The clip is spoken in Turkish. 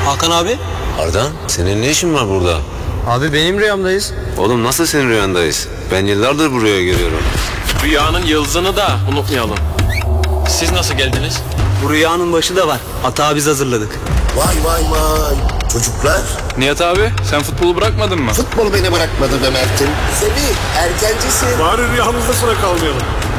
Hakan abi. Ardan, senin ne işin var burada? Abi benim rüyamdayız. Oğlum nasıl senin rüyandayız? Ben yıllardır buraya geliyorum. Rüyanın yıldızını da unutmayalım. Siz nasıl geldiniz? Bu rüyanın başı da var. Atağı biz hazırladık. Vay vay vay. Çocuklar, Nihat abi sen futbolu bırakmadın mı? futbol beni bırakmadı be Mert'im. Semih, erkencisin. Bari rüyamızda sıra kalmayalım.